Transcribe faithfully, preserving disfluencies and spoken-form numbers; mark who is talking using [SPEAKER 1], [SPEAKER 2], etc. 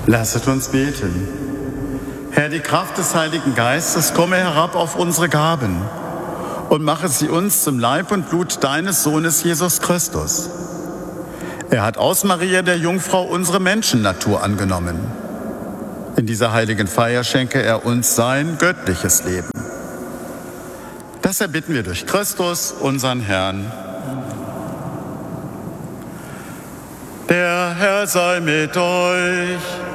[SPEAKER 1] Lasset uns beten. Herr, die Kraft des Heiligen Geistes komme herab auf unsere Gaben und mache sie uns zum Leib und Blut deines Sohnes Jesus Christus. Er hat aus Maria der Jungfrau unsere Menschennatur angenommen. In dieser heiligen Feier schenke er uns sein göttliches Leben. Das erbitten wir durch Christus, unseren Herrn. Der Herr sei mit euch.